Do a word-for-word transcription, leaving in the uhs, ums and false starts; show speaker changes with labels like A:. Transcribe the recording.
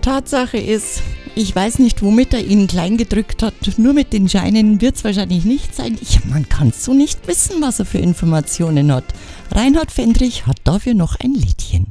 A: Tatsache ist, ich weiß nicht, womit er ihn klein gedrückt hat. Nur mit den Scheinen wird es wahrscheinlich nicht sein. Ich, man kann so nicht wissen, was er für Informationen hat. Reinhard Fendrich hat dafür noch ein Liedchen.